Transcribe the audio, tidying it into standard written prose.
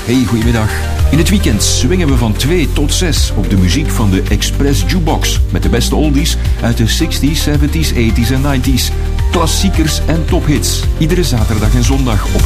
Hey, goedemiddag. In het weekend swingen we van 2 tot 6 op de muziek van de Express Jukebox. Met de beste oldies uit de 60s, 70s, 80s en 90s. Klassiekers en tophits. Iedere zaterdag en zondag op